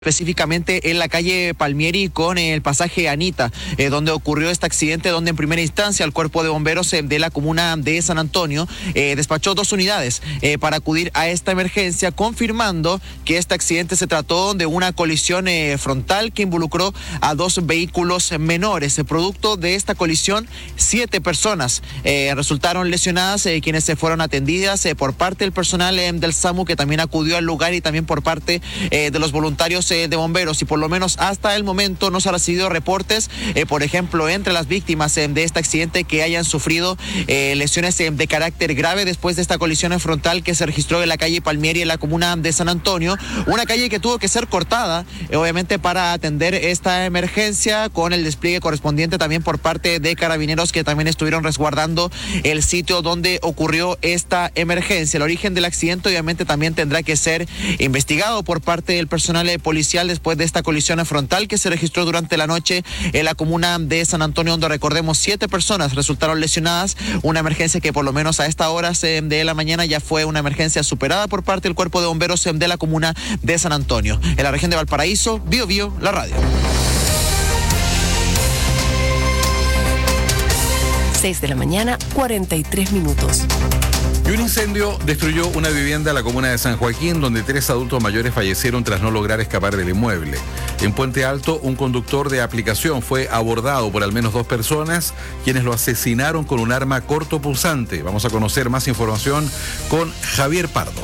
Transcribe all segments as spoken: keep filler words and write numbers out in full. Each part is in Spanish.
específicamente en la calle Palmieri con el pasaje Anita, eh, donde ocurrió este accidente, donde en primera instancia el cuerpo de bomberos eh, de la comuna de San Antonio eh, despachó dos unidades eh, para acudir a esta emergencia, confirmando que este accidente se trató de una colisión eh, frontal que involucró a dos vehículos menores. Eh, producto de esta colisión, siete personas eh, resultaron lesionadas, eh, quienes se fueron atendidas eh, por parte del personal eh, del SAMU, que también acudió al lugar, y también por parte eh, de los voluntarios de bomberos. Y por lo menos hasta el momento no se han recibido reportes, eh, por ejemplo, entre las víctimas eh, de este accidente, que hayan sufrido eh, lesiones eh, de carácter grave después de esta colisión frontal que se registró en la calle Palmieri en la comuna de San Antonio, una calle que tuvo que ser cortada, eh, obviamente para atender esta emergencia, con el despliegue correspondiente también por parte de carabineros, que también estuvieron resguardando el sitio donde ocurrió esta emergencia. El origen del accidente obviamente también tendrá que ser investigado por parte del personal eh, policial después de esta colisión frontal que se registró durante la noche en la comuna de San Antonio, donde, recordemos, siete personas resultaron lesionadas, una emergencia que por lo menos a esta hora de la mañana ya fue una emergencia superada por parte del cuerpo de bomberos de la comuna de San Antonio. En la región de Valparaíso, Bio Bio, la radio. seis de la mañana, cuarenta y tres minutos. Y un incendio destruyó una vivienda en la comuna de San Joaquín, donde tres adultos mayores fallecieron tras no lograr escapar del inmueble. En Puente Alto, un conductor de aplicación fue abordado por al menos dos personas, quienes lo asesinaron con un arma cortopunzante. Vamos a conocer más información con Javier Pardo.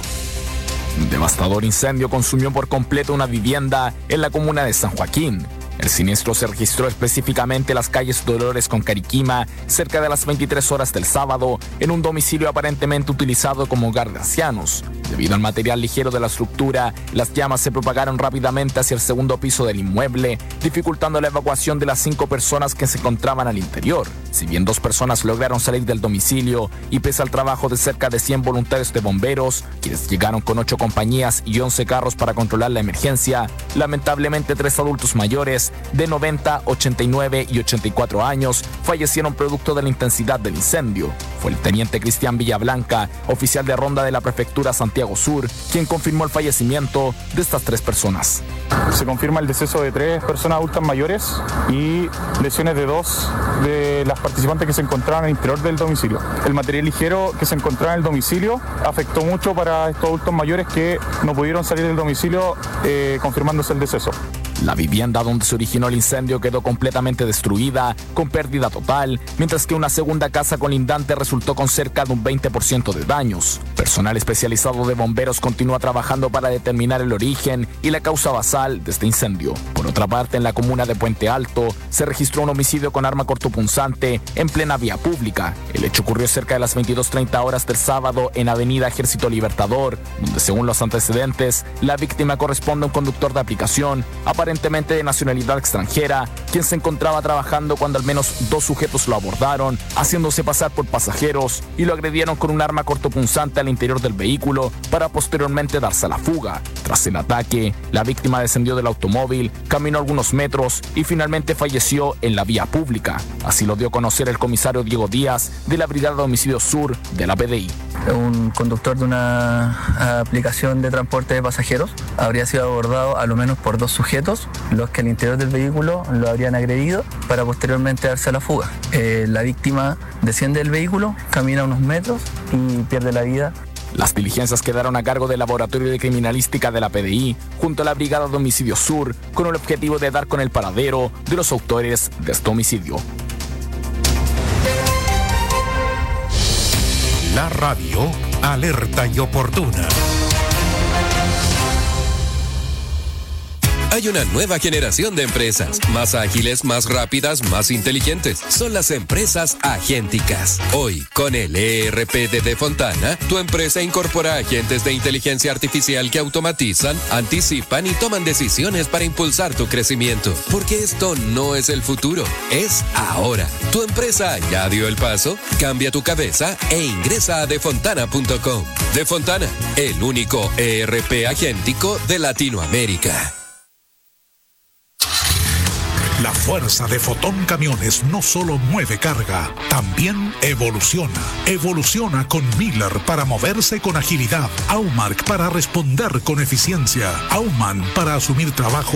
Un devastador incendio consumió por completo una vivienda en la comuna de San Joaquín. El siniestro se registró específicamente en las calles Dolores con Cariquima, cerca de las veintitrés horas del sábado, en un domicilio aparentemente utilizado como hogar de ancianos. Debido al material ligero de la estructura, las llamas se propagaron rápidamente hacia el segundo piso del inmueble, dificultando la evacuación de las cinco personas que se encontraban al interior. Si bien dos personas lograron salir del domicilio, y pese al trabajo de cerca de cien voluntarios de bomberos, quienes llegaron con ocho compañías y once carros para controlar la emergencia, lamentablemente tres adultos mayores de noventa, ochenta y nueve y ochenta y cuatro años fallecieron producto de la intensidad del incendio. Fue el teniente Cristian Villablanca, oficial de ronda de la prefectura Santiago Sur, quien confirmó el fallecimiento de estas tres personas. Se confirma el deceso de tres personas adultas mayores y lesiones de dos de las participantes que se encontraban al interior del domicilio. El material ligero que se encontraba en el domicilio afectó mucho para estos adultos mayores que no pudieron salir del domicilio, eh, confirmándose el deceso. La vivienda donde se originó el incendio quedó completamente destruida, con pérdida total, mientras que una segunda casa colindante resultó con cerca de un veinte por ciento de daños. Personal especializado de bomberos continúa trabajando para determinar el origen y la causa basal de este incendio. Por otra parte, en la comuna de Puente Alto se registró un homicidio con arma cortopunzante en plena vía pública. El hecho ocurrió cerca de las veintidós treinta horas del sábado en Avenida Ejército Libertador, donde, según los antecedentes, la víctima corresponde a un conductor de aplicación, aparentemente de nacionalidad extranjera, quien se encontraba trabajando cuando al menos dos sujetos lo abordaron, haciéndose pasar por pasajeros, y lo agredieron con un arma cortopunzante al interior del vehículo para posteriormente darse a la fuga. Tras el ataque, la víctima descendió del automóvil, caminó algunos metros y finalmente falleció en la vía pública. Así lo dio a conocer el comisario Diego Díaz, de la Brigada de Homicidio Sur de la P D I. Un conductor de una aplicación de transporte de pasajeros habría sido abordado a lo menos por dos sujetos, los que al interior del vehículo lo habrían agredido para posteriormente darse a la fuga. Eh, la víctima desciende del vehículo, camina unos metros y pierde la vida. Las diligencias quedaron a cargo del Laboratorio de Criminalística de la P D I, junto a la Brigada de Homicidio Sur, con el objetivo de dar con el paradero de los autores de este homicidio. La radio, alerta y oportuna. Hay una nueva generación de empresas, más ágiles, más rápidas, más inteligentes. Son las empresas agénticas. Hoy, con el E R P de Defontana, tu empresa incorpora agentes de inteligencia artificial que automatizan, anticipan y toman decisiones para impulsar tu crecimiento. Porque esto no es el futuro, es ahora. ¿Tu empresa ya dio el paso? Cambia tu cabeza e ingresa a defontana punto com. Defontana, el único E R P agéntico de Latinoamérica. La fuerza de Fotón Camiones no solo mueve carga, también evoluciona. Evoluciona con Miller para moverse con agilidad, Aumark para responder con eficiencia, Auman para asumir trabajo